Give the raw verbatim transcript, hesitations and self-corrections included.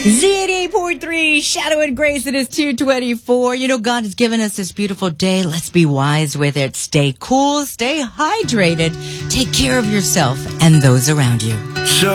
Z eighty-eight point three, Shadow and Grace, it is two twenty-four. You know, God has given us this beautiful day. Let's be wise with it. Stay cool, stay hydrated, take care of yourself and those around you. So